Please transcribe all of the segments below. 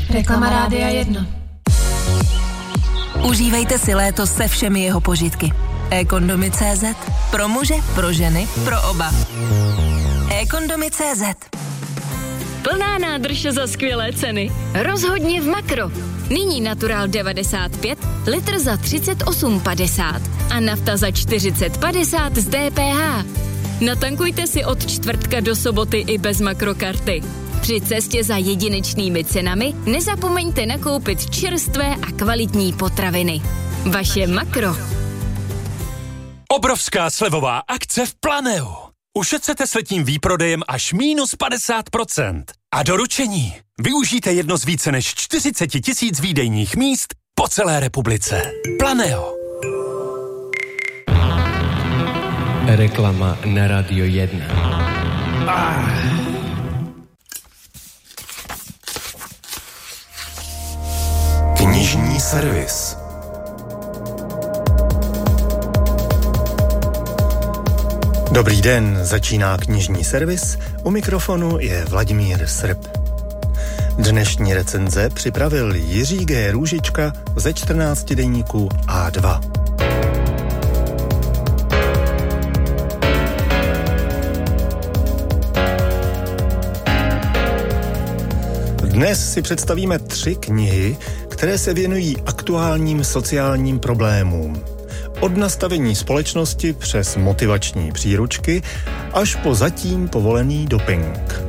Reklama Rádia 1. Užívejte si léto se všemi jeho požitky. eKondomy.cz. Pro muže, pro ženy, pro oba. eKondomy.cz. Plná nádrž za skvělé ceny. Rozhodně v Makro. Nyní Natural 95, litr za 38,50 a nafta za 40,50 z DPH. Natankujte si od čtvrtka do soboty i bez Makrokarty. Při cestě za jedinečnými cenami nezapomeňte nakoupit čerstvé a kvalitní potraviny. Vaše Makro. Obrovská slevová akce v Planeu. Ušetřete s letním výprodejem až minus 50%. A doručení. Využijte jedno z více než 40 000 výdejních míst po celé republice. Planeo. Reklama na Radio 1. Knižní servis. Dobrý den, začíná knižní servis, u mikrofonu je Vladimír Srb. Dnešní recenze připravil Jiří G. Růžička ze 14 deníku A2. Dnes si představíme 3 knihy, které se věnují aktuálním sociálním problémům. Od nastavení společnosti přes motivační příručky až po zatím povolený doping.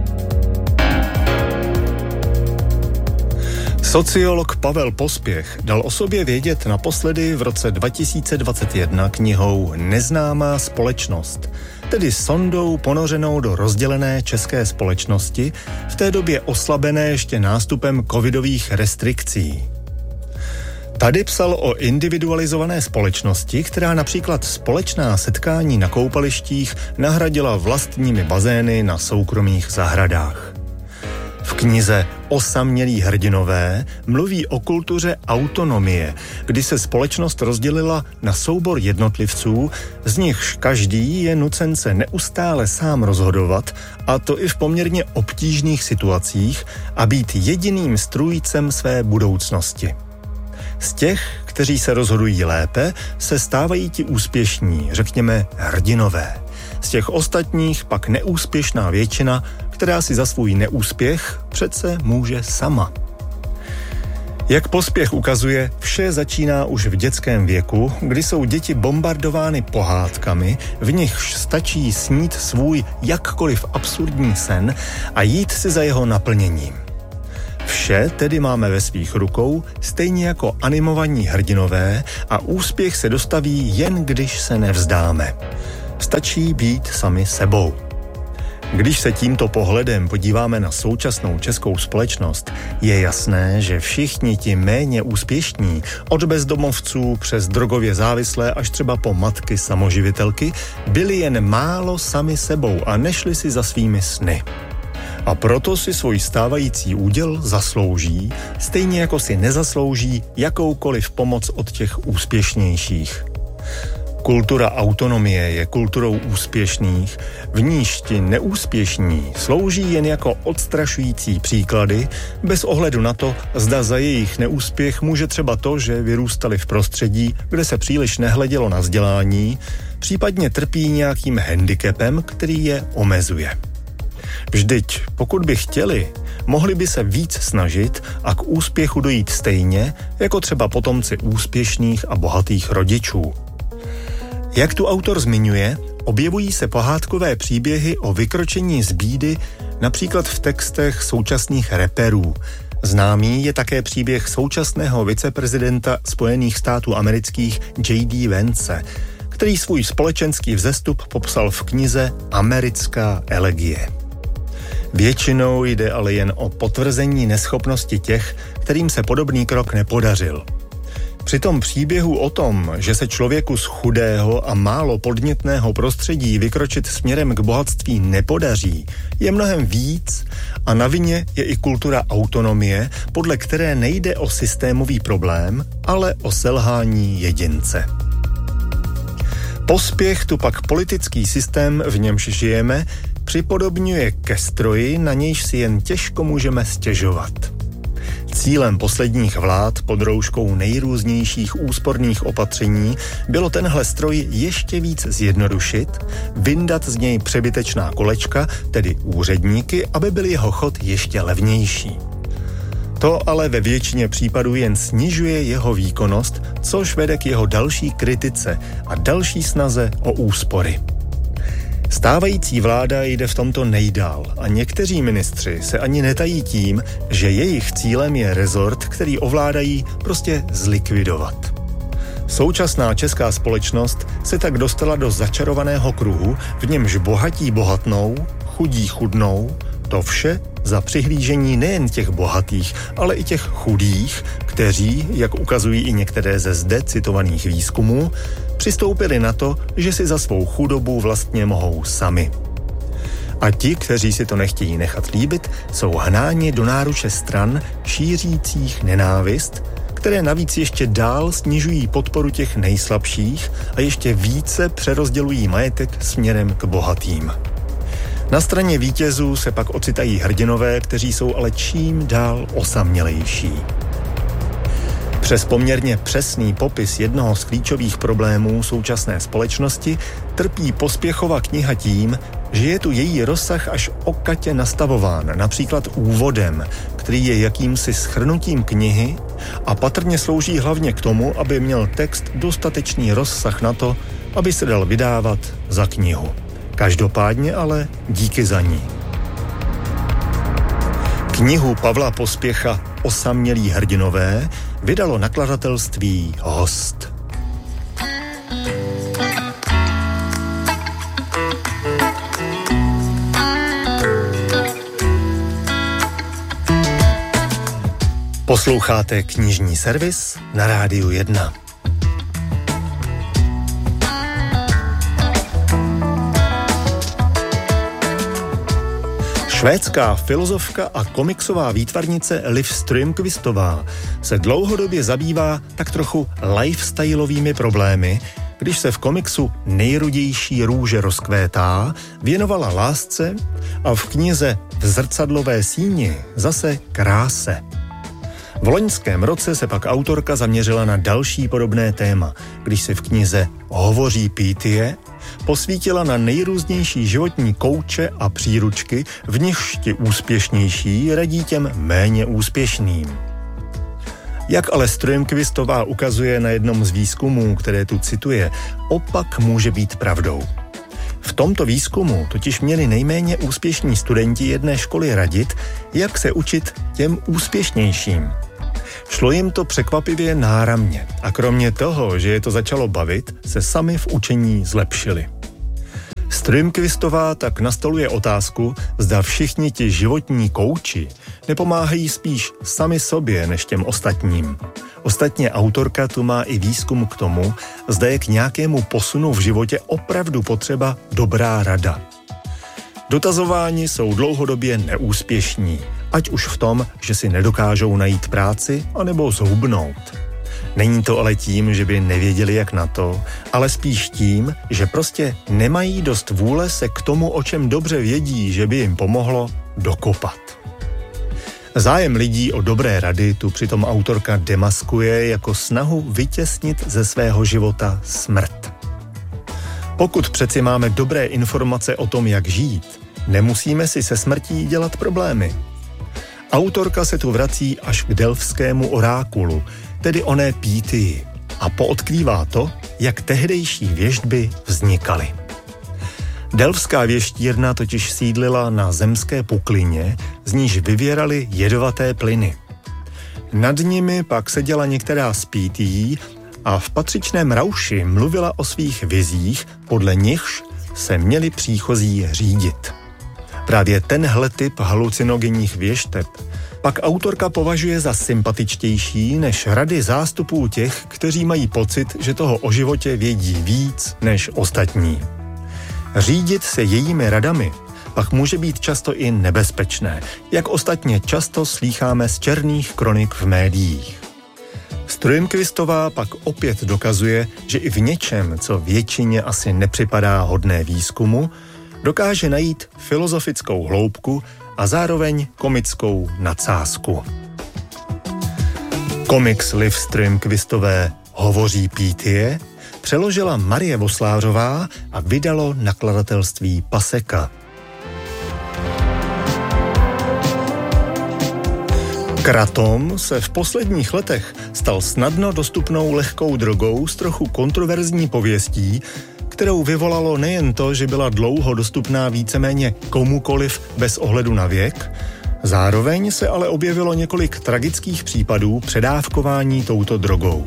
Sociolog Pavel Pospěch dal o sobě vědět naposledy v roce 2021 knihou Neznámá společnost, tedy sondou ponořenou do rozdělené české společnosti, v té době oslabené ještě nástupem covidových restrikcí. Tady psal o individualizované společnosti, která například společná setkání na koupalištích nahradila vlastními bazény na soukromých zahradách. V knize Osamělí hrdinové mluví o kultuře autonomie, kdy se společnost rozdělila na soubor jednotlivců, z nichž každý je nucen se neustále sám rozhodovat, a to i v poměrně obtížných situacích, a být jediným strůjcem své budoucnosti. Z těch, kteří se rozhodují lépe, se stávají ti úspěšní, řekněme hrdinové. Z těch ostatních pak neúspěšná většina, která si za svůj neúspěch přece může sama. Jak Pospěch ukazuje, vše začíná už v dětském věku, kdy jsou děti bombardovány pohádkami, v nichž stačí snít svůj jakkoliv absurdní sen a jít si za jeho naplněním. Vše tedy máme ve svých rukou, stejně jako animovaní hrdinové, a úspěch se dostaví jen když se nevzdáme. Stačí být sami sebou. Když se tímto pohledem podíváme na současnou českou společnost, je jasné, že všichni ti méně úspěšní, od bezdomovců přes drogově závislé až třeba po matky samoživitelky, byli jen málo sami sebou a nešli si za svými sny. A proto si svůj stávající úděl zaslouží, stejně jako si nezaslouží jakoukoliv pomoc od těch úspěšnějších. Kultura autonomie je kulturou úspěšných, v níž ti neúspěšní slouží jen jako odstrašující příklady, bez ohledu na to, zda za jejich neúspěch může třeba to, že vyrůstali v prostředí, kde se příliš nehledělo na vzdělání, případně trpí nějakým handicapem, který je omezuje. Vždyť, pokud by chtěli, mohli by se víc snažit a k úspěchu dojít stejně, jako třeba potomci úspěšných a bohatých rodičů. Jak tu autor zmiňuje, objevují se pohádkové příběhy o vykročení z bídy například v textech současných raperů. Známý je také příběh současného viceprezidenta Spojených států amerických J.D. Vance, který svůj společenský vzestup popsal v knize Americká elegie. Většinou jde ale jen o potvrzení neschopnosti těch, kterým se podobný krok nepodařil. Při tom příběhu o tom, že se člověku z chudého a málo podnětného prostředí vykročit směrem k bohatství nepodaří, je mnohem víc a na vině je i kultura autonomie, podle které nejde o systémový problém, ale o selhání jedince. Pospěch tu pak politický systém, v němž žijeme, připodobňuje ke stroji, na nějž si jen těžko můžeme stěžovat. Cílem posledních vlád pod rouškou nejrůznějších úsporných opatření bylo tenhle stroj ještě víc zjednodušit, vyndat z něj přebytečná kolečka, tedy úředníky, aby byl jeho chod ještě levnější. To ale ve většině případů jen snižuje jeho výkonnost, což vede k jeho další kritice a další snaze o úspory. Stávající vláda jde v tomto nejdál a někteří ministři se ani netají tím, že jejich cílem je rezort, který ovládají, prostě zlikvidovat. Současná česká společnost se tak dostala do začarovaného kruhu, v němž bohatí bohatnou, chudí chudnou, to vše za přihlížení nejen těch bohatých, ale i těch chudých, kteří, jak ukazují i některé ze zde citovaných výzkumů, přistoupili na to, že si za svou chudobu vlastně mohou sami. A ti, kteří si to nechtějí nechat líbit, jsou hnáni do náruče stran šířících nenávist, které navíc ještě dál snižují podporu těch nejslabších a ještě více přerozdělují majetek směrem k bohatým. Na straně vítězů se pak ocitají hrdinové, kteří jsou ale čím dál osamělejší. Přes poměrně přesný popis jednoho z klíčových problémů současné společnosti trpí Pospěchova kniha tím, že je tu její rozsah až okatě nastavován, například úvodem, který je jakýmsi shrnutím knihy a patrně slouží hlavně k tomu, aby měl text dostatečný rozsah na to, aby se dal vydávat za knihu. Každopádně ale díky za ní. Knihu Pavla Pospěcha Osamělí hrdinové vydalo nakladatelství Host. Posloucháte knižní servis na Rádiu 1. Švédská filozofka a komiksová výtvarnice Liv Strömquistová se dlouhodobě zabývá tak trochu lifestyleovými problémy, když se v komiksu Nejrudější růže rozkvétá věnovala lásce a v knize V zrcadlové síni zase kráse. V loňském roce se pak autorka zaměřila na další podobné téma, když se v knize Hovoří Pítie posvítila na nejrůznější životní kouče a příručky, v nichž ti úspěšnější radí těm méně úspěšným. Jak ale Strömquistová ukazuje na jednom z výzkumů, které tu cituje, opak může být pravdou. V tomto výzkumu totiž měli nejméně úspěšní studenti jedné školy radit, jak se učit těm úspěšnějším. Šlo jim to překvapivě náramně a kromě toho, že je to začalo bavit, se sami v učení zlepšili. Strömquistová tak nastoluje otázku, zda všichni ti životní kouči nepomáhají spíš sami sobě než těm ostatním. Ostatně autorka tu má i výzkum k tomu, zda je k nějakému posunu v životě opravdu potřeba dobrá rada. Dotazováni jsou dlouhodobě neúspěšní, ať už v tom, že si nedokážou najít práci, anebo zhubnout. Není to ale tím, že by nevěděli jak na to, ale spíš tím, že prostě nemají dost vůle se k tomu, o čem dobře vědí, že by jim pomohlo, dokopat. Zájem lidí o dobré rady tu přitom autorka demaskuje jako snahu vytěsnit ze svého života smrt. Pokud přeci máme dobré informace o tom, jak žít, nemusíme si se smrtí dělat problémy. Autorka se tu vrací až k delfskému orákulu, tedy oné Pítii, a poodkrývá to, jak tehdejší věštby vznikaly. Delfská věštírna totiž sídlila na zemské puklině, z níž vyvěraly jedovaté plyny. Nad nimi pak seděla některá z Pítií a v patřičném rauši mluvila o svých vizích, podle nichž se měli příchozí řídit. Právě tenhle typ halucinogenních věšteb pak autorka považuje za sympatičtější než rady zástupů těch, kteří mají pocit, že toho o životě vědí víc než ostatní. Řídit se jejími radami pak může být často i nebezpečné, jak ostatně často slýcháme z černých kronik v médiích. Strömquistová pak opět dokazuje, že i v něčem, co většině asi nepřipadá hodné výzkumu, dokáže najít filozofickou hloubku a zároveň komickou nadsázku. Komiks Liv Strömquistové Hovoří Pítie přeložila Marie Voslářová a vydalo nakladatelství Paseka. Kratom se v posledních letech stal snadno dostupnou lehkou drogou s trochu kontroverzní pověstí, kterou vyvolalo nejen to, že byla dlouho dostupná víceméně komukoliv bez ohledu na věk, zároveň se ale objevilo několik tragických případů předávkování touto drogou.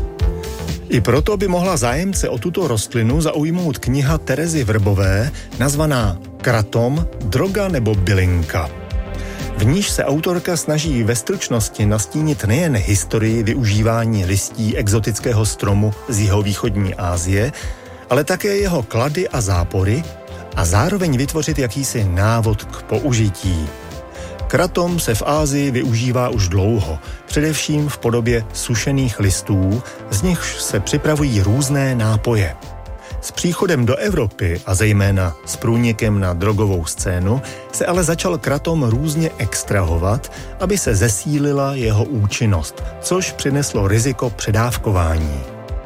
I proto by mohla zájemce o tuto rostlinu zaujmout kniha Terezy Vrbové nazvaná Kratom, droga nebo bylinka. V níž se autorka snaží ve stručnosti nastínit nejen historii využívání listí exotického stromu z jihovýchodní Asie, ale také jeho klady a zápory a zároveň vytvořit jakýsi návod k použití. Kratom se v Asii využívá už dlouho, především v podobě sušených listů, z nichž se připravují různé nápoje. S příchodem do Evropy a zejména s průnikem na drogovou scénu se ale začal kratom různě extrahovat, aby se zesílila jeho účinnost, což přineslo riziko předávkování.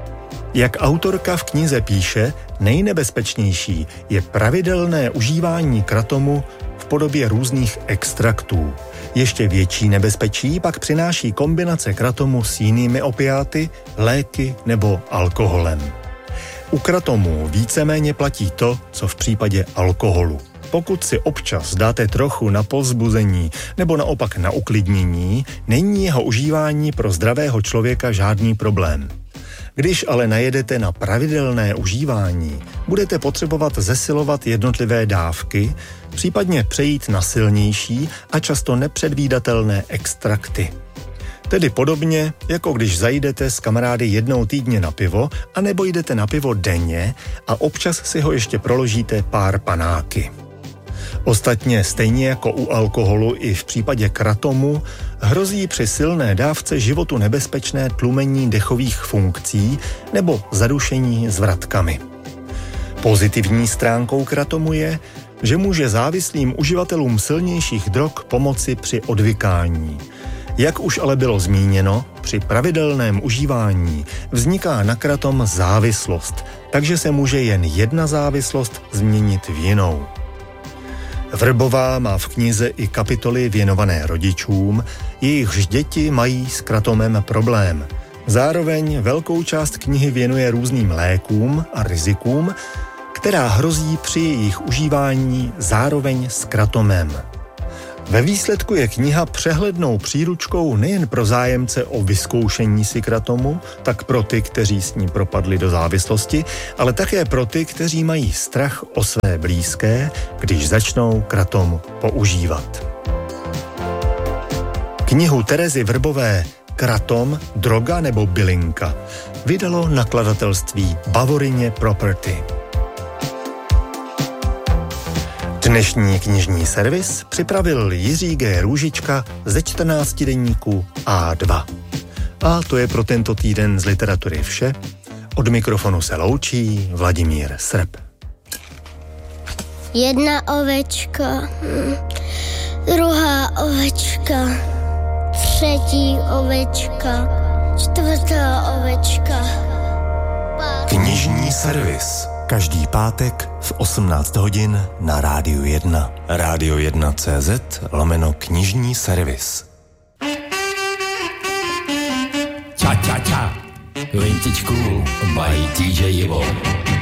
Jak autorka v knize píše, nejnebezpečnější je pravidelné užívání kratomu v podobě různých extraktů. Ještě větší nebezpečí pak přináší kombinace kratomu s jinými opiáty, léky nebo alkoholem. U kratomu víceméně platí to, co v případě alkoholu. Pokud si občas dáte trochu na povzbuzení nebo naopak na uklidnění, není jeho užívání pro zdravého člověka žádný problém. Když ale najedete na pravidelné užívání, budete potřebovat zesilovat jednotlivé dávky, případně přejít na silnější a často nepředvídatelné extrakty. Tedy podobně, jako když zajdete s kamarády jednou týdně na pivo, anebo jdete na pivo denně a občas si ho ještě proložíte pár panáky. Ostatně stejně jako u alkoholu i v případě kratomu hrozí při silné dávce životu nebezpečné tlumení dechových funkcí nebo zadušení zvratkami. Pozitivní stránkou kratomu je, že může závislým uživatelům silnějších drog pomoci při odvykání. Jak už ale bylo zmíněno, při pravidelném užívání vzniká na kratom závislost, takže se může jen jedna závislost změnit v jinou. Vrbová má v knize i kapitoly věnované rodičům, jejichž děti mají s kratomem problém. Zároveň velkou část knihy věnuje různým lékům a rizikům, která hrozí při jejich užívání zároveň s kratomem. Ve výsledku je kniha přehlednou příručkou nejen pro zájemce o vyzkoušení si kratomu, tak pro ty, kteří s ní propadli do závislosti, ale také pro ty, kteří mají strach o své blízké, když začnou kratom používat. Knihu Terezy Vrbové Kratom, droga nebo bylinka vydalo nakladatelství Bavorině Property. Dnešní knižní servis připravil Jiří G. Růžička ze 14 deníku A2. A to je pro tento týden z literatury vše. Od mikrofonu se loučí Vladimír Srb. Jedna ovečka, druhá ovečka, třetí ovečka, čtvrtá ovečka. Knižní servis. Každý pátek v 18 hodin na Rádiu 1. Radio1.cz/knižní servis. Ča, ča, ča. Vintage Cool by DJ Ivo.